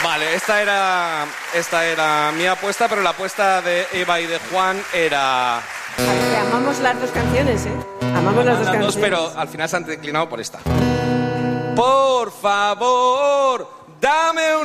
Vale, esta era mi apuesta, pero la apuesta de Eva y de Juan era... A ver, que amamos las dos canciones, ¿eh? Amamos las dos canciones. Pero al final se han declinado por esta. Por favor, dame un...